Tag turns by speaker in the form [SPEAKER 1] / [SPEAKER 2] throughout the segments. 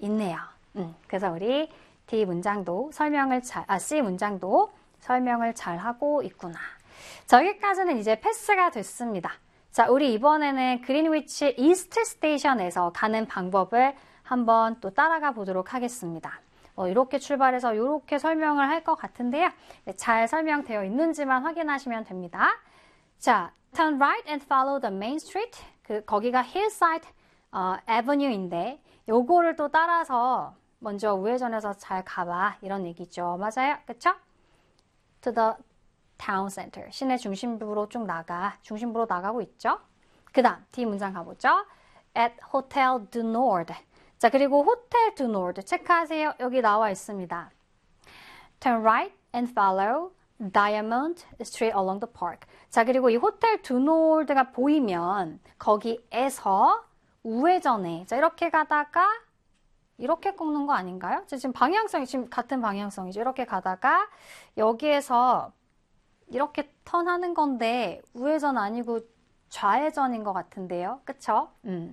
[SPEAKER 1] 있네요. 그래서 우리 C 문장도 설명을 잘 하고 있구나. 자, 여기까지는 이제 패스가 됐습니다. 자, 우리 이번에는 그린위치 이스트 스테이션에서 가는 방법을 한번 또 따라가 보도록 하겠습니다. 이렇게 출발해서 이렇게 설명을 할 것 같은데요. 네, 잘 설명되어 있는지만 확인하시면 됩니다. 자, turn right and follow the main street. 거기가 hillside avenue인데 요거를 또 따라서 먼저 우회전해서 잘 가봐 이런 얘기죠. 맞아요? 그쵸? To the town center. 시내 중심부로 쭉 중심부로 나가고 있죠. 그 다음 D 문장 가보죠. At Hotel du Nord. 자, 그리고 호텔 두 노르드 체크하세요. 여기 나와 있습니다. Turn right and follow Diamond Street along the park. 자, 그리고 이 호텔 두 노르드가 보이면 거기에서 우회전해. 자, 이렇게 가다가 이렇게 꺾는 거 아닌가요? 지금 방향성이 지금 같은 방향성이죠. 이렇게 가다가 여기에서 이렇게 턴하는 건데 우회전 아니고 좌회전인 것 같은데요. 그쵸?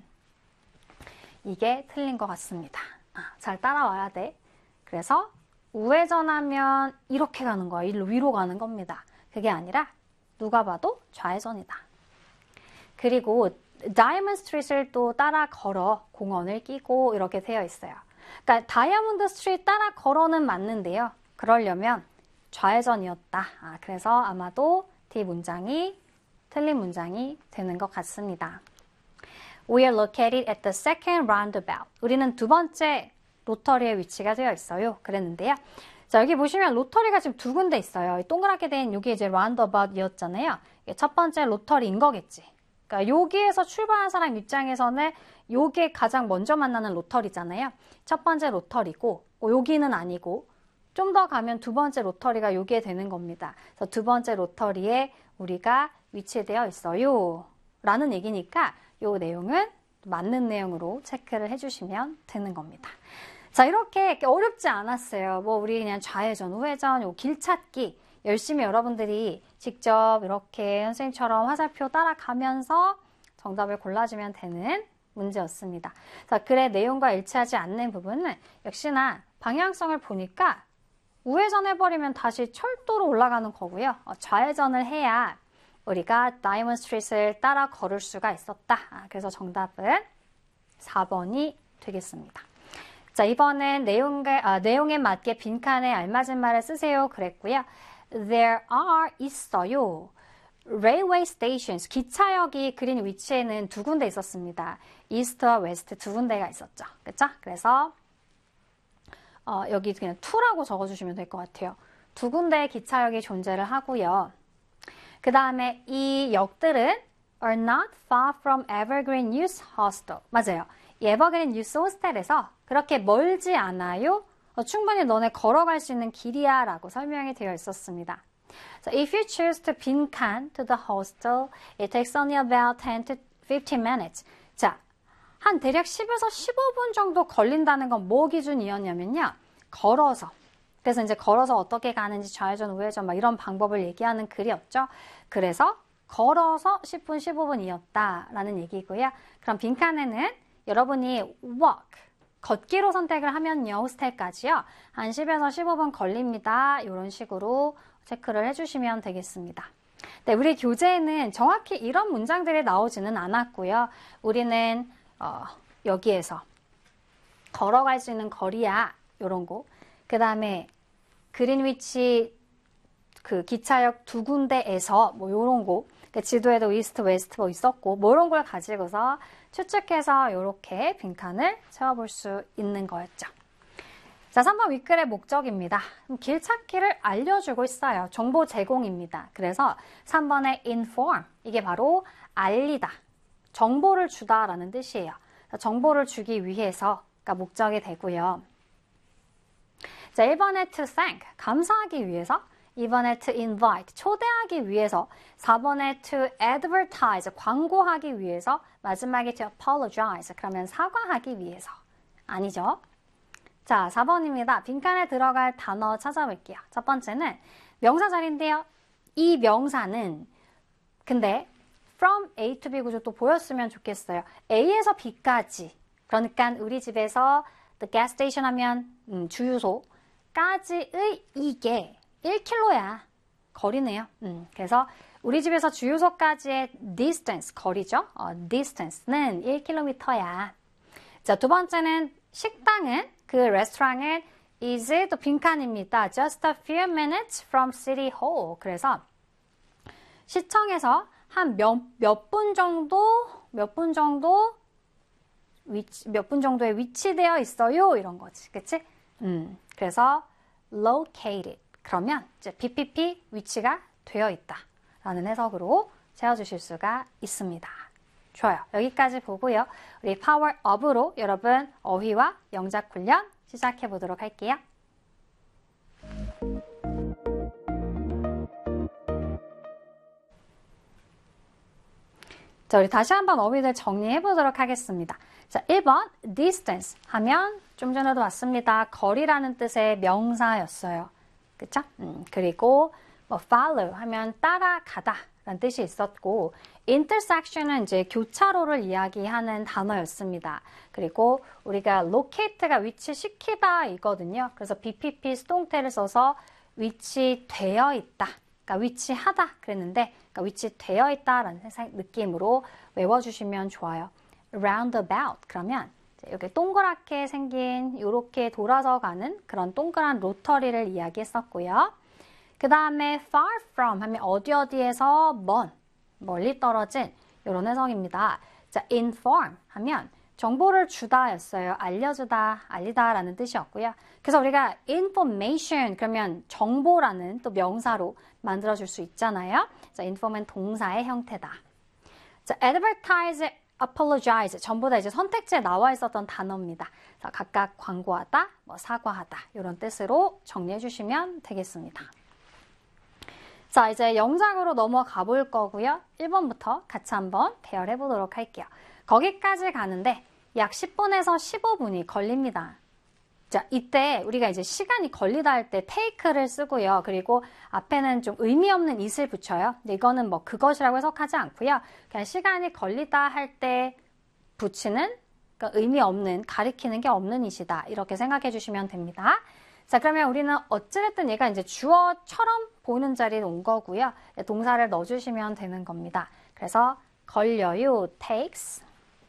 [SPEAKER 1] 이게 틀린 것 같습니다. 잘 따라와야 돼. 그래서 우회전하면 이렇게 가는 거야. 위로 가는 겁니다. 그게 아니라 누가 봐도 좌회전이다. 그리고 다이아몬드 스트리트를 또 따라 걸어 공원을 끼고 이렇게 되어 있어요. 그러니까 다이아몬드 스트리트 따라 걸어는 맞는데요. 그러려면 좌회전이었다. 그래서 아마도 D 문장이 틀린 문장이 되는 것 같습니다. We are located at the second roundabout. 우리는 두 번째 로터리의 위치가 되어 있어요. 그랬는데요. 자, 여기 보시면 로터리가 지금 두 군데 있어요. 동그랗게 된 여기 이제 roundabout이었잖아요. 이게 첫 번째 로터리인 거겠지. 그러니까 여기에서 출발한 사람 입장에서는 요게 가장 먼저 만나는 로터리잖아요. 첫 번째 로터리고 여기는 아니고 좀 더 가면 두 번째 로터리가 요게 되는 겁니다. 그래서 두 번째 로터리에 우리가 위치되어 있어요. 라는 얘기니까 요 내용은 맞는 내용으로 체크를 해주시면 되는 겁니다. 자, 이렇게 어렵지 않았어요. 우리 그냥 좌회전, 우회전, 요 길 찾기 열심히 여러분들이 직접 이렇게 선생님처럼 화살표 따라가면서 정답을 골라주면 되는 문제였습니다. 자, 글의 내용과 일치하지 않는 부분은 역시나 방향성을 보니까 우회전해버리면 다시 철도로 올라가는 거고요. 좌회전을 해야 우리가 다이아몬드 스트리트를 따라 걸을 수가 있었다. 그래서 정답은 4번이 되겠습니다. 자, 이번엔 내용에 맞게 빈칸에 알맞은 말을 쓰세요. 그랬고요. There are 있어요. Railway stations, 기차역이 그린 위치에는 두 군데 있었습니다. 이스트와 웨스트 두 군데가 있었죠. 그렇죠? 그래서 여기 그냥 2라고 적어주시면 될 것 같아요. 두 군데의 기차역이 존재를 하고요. 그 다음에 이 역들은 are not far from Evergreen Youth Hostel. 맞아요. 이 에버그린 유스 호스텔에서 그렇게 멀지 않아요. 충분히 너네 걸어갈 수 있는 길이야 라고 설명이 되어 있었습니다. So if you choose to 빈칸 to the hostel, it takes only about 10 to 15 minutes. 자, 한 대략 10에서 15분 정도 걸린다는 건 뭐 기준이었냐면요. 걸어서. 그래서 이제 걸어서 어떻게 가는지 좌회전, 우회전 막 이런 방법을 얘기하는 글이었죠. 그래서 걸어서 10분, 15분이었다라는 얘기고요. 그럼 빈칸에는 여러분이 walk, 걷기로 선택을 하면요. 호스텔까지요. 한 10에서 15분 걸립니다. 이런 식으로 체크를 해주시면 되겠습니다. 네, 우리 교재에는 정확히 이런 문장들이 나오지는 않았고요. 우리는 여기에서 걸어갈 수 있는 거리야. 이런 거. 그 다음에 그린위치 그 기차역 두 군데에서 뭐 요런 거. 그 지도에도 이스트, 웨스트 뭐 있었고 뭐 이런 걸 가지고서 추측해서 이렇게 빈칸을 채워볼 수 있는 거였죠. 자, 3번 윗글의 목적입니다. 길 찾기를 알려주고 있어요. 정보 제공입니다. 그래서 3번의 inform, 이게 바로 알리다, 정보를 주다라는 뜻이에요. 정보를 주기 위해서가 목적이 되고요. 자, 1번의 to thank, 감사하기 위해서, 2번에 to invite, 초대하기 위해서, 4번에 to advertise, 광고하기 위해서, 마지막에 to apologize, 그러면 사과하기 위해서. 아니죠? 자, 4번입니다. 빈칸에 들어갈 단어 찾아볼게요. 첫 번째는 명사 자리인데요. 이 명사는 근데 from A to B 구조 또 보였으면 좋겠어요. A에서 B까지. 그러니까 우리 집에서 the gas station 하면 주유소까지의 이게 1km야. 거리네요. 그래서 우리 집에서 주유소까지의 distance, 거리죠. distance는 1km야. 자, 두 번째는 식당은, 그 레스토랑은 is 또 빈칸입니다. just a few minutes from City Hall. 그래서 시청에서 한 몇 분 정도에 위치되어 있어요. 이런 거지. 그치? 그래서 located. 그러면 이제 PPP 위치가 되어 있다. 라는 해석으로 세워주실 수가 있습니다. 좋아요. 여기까지 보고요. 우리 power up으로 여러분 어휘와 영작 훈련 시작해 보도록 할게요. 자, 우리 다시 한번 어휘들 정리해 보도록 하겠습니다. 자, 1번 distance 하면 좀 전에도 왔습니다. 거리라는 뜻의 명사였어요. 그쵸? 그리고 뭐 follow 하면 따라가다 라는 뜻이 있었고 intersection은 이제 교차로를 이야기하는 단어였습니다. 그리고 우리가 locate가 위치시키다 이거든요. 그래서 BPP 수동태를 써서 위치되어 있다. 그러니까 위치하다 그랬는데 그러니까 위치되어 있다라는 느낌으로 외워주시면 좋아요. roundabout 그러면 이렇게 동그랗게 생긴 이렇게 돌아서 가는 그런 동그란 로터리를 이야기했었고요. 그 다음에 far from 하면 어디에서 멀리 떨어진 이런 해석입니다. 자, inform 하면 정보를 주다였어요. 알려주다, 알리다 라는 뜻이었고요. 그래서 우리가 information 그러면 정보라는 또 명사로 만들어줄 수 있잖아요. 자, inform은 동사의 형태다. 자, advertise, apologize 전부 다 이제 선택지에 나와 있었던 단어입니다. 자, 각각 광고하다, 사과하다 이런 뜻으로 정리해 주시면 되겠습니다. 자, 이제 영작으로 넘어가 볼 거고요. 1번부터 같이 한번 배열해 보도록 할게요. 거기까지 가는데 약 10분에서 15분이 걸립니다. 자, 이때 우리가 이제 시간이 걸리다 할 때 take를 쓰고요. 그리고 앞에는 좀 의미 없는 it을 붙여요. 근데 이거는 뭐 그것이라고 해석하지 않고요. 그냥 시간이 걸리다 할 때 붙이는 그러니까 의미 없는, 가리키는 게 없는 it이다. 이렇게 생각해 주시면 됩니다. 자, 그러면 우리는 어찌됐든 얘가 이제 주어처럼 보이는 자리에 온 거고요. 동사를 넣어주시면 되는 겁니다. 그래서 걸려요, takes.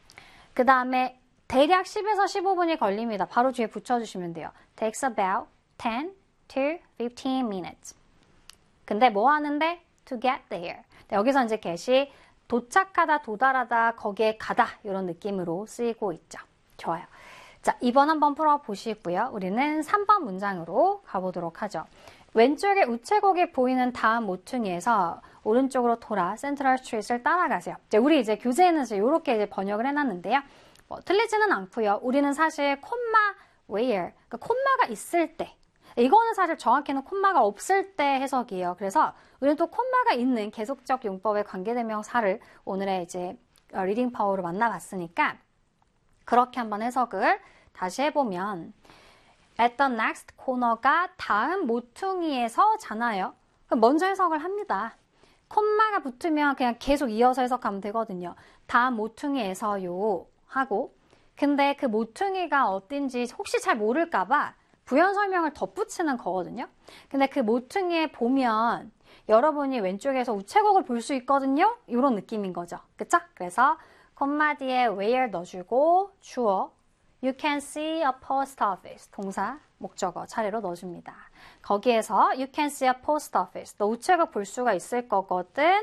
[SPEAKER 1] 그 다음에 대략 10에서 15분이 걸립니다. 바로 뒤에 붙여주시면 돼요. takes about 10 to 15 minutes. 근데 뭐 하는데? to get there. 여기서 이제 get이 도착하다, 도달하다, 거기에 가다 이런 느낌으로 쓰이고 있죠. 좋아요. 자, 2번 한번 풀어보시고요. 우리는 3번 문장으로 가보도록 하죠. 왼쪽에 우체국이 보이는 다음 모퉁이에서 오른쪽으로 돌아 센트럴 스트리트를 따라가세요. 우리 이제 교재에는 이렇게 이제 번역을 해놨는데요. 틀리지는 않고요. 우리는 사실 콤마 where, 그러니까 콤마가 있을 때, 이거는 사실 정확히는 콤마가 없을 때 해석이에요. 그래서 우리는 또 콤마가 있는 계속적 용법의 관계대명사를 오늘의 이제 리딩 파워로 만나봤으니까 그렇게 한번 해석을 다시 해보면 at the next corner가 다음 모퉁이에서잖아요. 그럼 먼저 해석을 합니다. 콤마가 붙으면 그냥 계속 이어서 해석하면 되거든요. 다음 모퉁이에서요 하고 근데 그 모퉁이가 어딘지 혹시 잘 모를까봐 부연 설명을 덧붙이는 거거든요. 근데 그 모퉁이에 보면 여러분이 왼쪽에서 우체국을 볼 수 있거든요. 이런 느낌인 거죠. 그쵸? 그래서 콤마 뒤에 where 넣어주고 주어 You can see a post office 동사 목적어 차례로 넣어줍니다. 거기에서 You can see a post office 너 우체국 볼 수가 있을 거거든.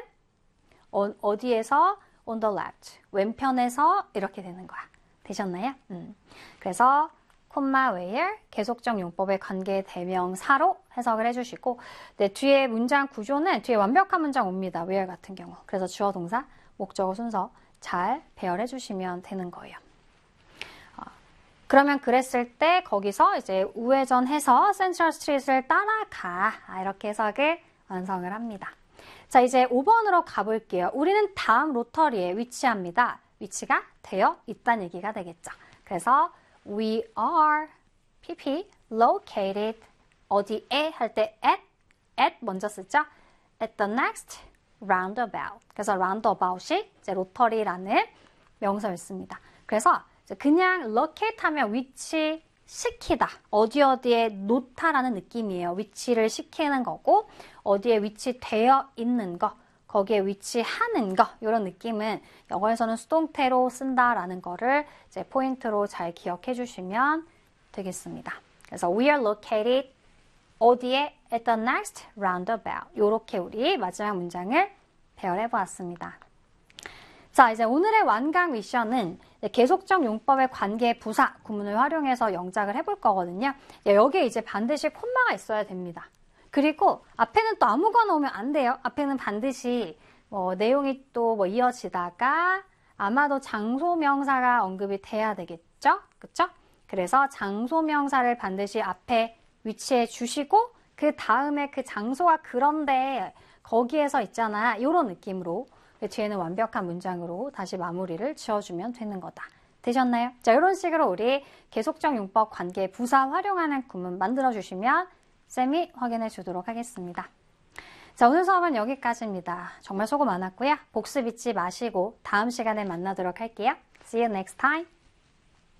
[SPEAKER 1] 어디에서? On the left 왼편에서 이렇게 되는 거야. 되셨나요? 그래서 콤마 where 계속적 용법의 관계 대명사로 해석을 해주시고 네, 뒤에 문장 구조는 뒤에 완벽한 문장 옵니다. where 같은 경우. 그래서 주어 동사 목적어 순서 잘 배열해 주시면 되는 거예요. 그러면 그랬을 때 거기서 이제 우회전해서 센트럴 스트리트를 따라가 이렇게 해석을 완성을 합니다. 자, 이제 5번으로 가볼게요. 우리는 다음 로터리에 위치합니다. 위치가 되어 있다는 얘기가 되겠죠. 그래서 we are pp located 어디에 할 때 at 먼저 쓰죠. at the next roundabout. 그래서 roundabout이 이제 로터리라는 명사였습니다. 그래서 그냥 locate 하면 위치, 시키다, 어디에 놓다라는 느낌이에요. 위치를 시키는 거고 어디에 위치되어 있는 거, 거기에 위치하는 거, 이런 느낌은 영어에서는 수동태로 쓴다라는 거를 이제 포인트로 잘 기억해 주시면 되겠습니다. 그래서 we are located 어디에 at the next roundabout. 이렇게 우리 마지막 문장을 배열해 보았습니다. 자, 이제 오늘의 완강 미션은 계속적 용법의 관계 부사 구문을 활용해서 영작을 해볼 거거든요. 여기에 이제 반드시 콤마가 있어야 됩니다. 그리고 앞에는 또 아무거나 오면 안 돼요. 앞에는 반드시 내용이 또 이어지다가 아마도 장소명사가 언급이 돼야 되겠죠? 그쵸? 그래서 장소명사를 반드시 앞에 위치해 주시고 그 다음에 그 장소가 그런데 거기에서 있잖아. 이런 느낌으로 뒤에는 완벽한 문장으로 다시 마무리를 지어주면 되는 거다. 되셨나요? 자, 이런 식으로 우리 계속적 용법 관계 부사 활용하는 구문 만들어주시면 쌤이 확인해 주도록 하겠습니다. 자, 오늘 수업은 여기까지입니다. 정말 수고 많았고요. 복습 잊지 마시고 다음 시간에 만나도록 할게요. See you next time.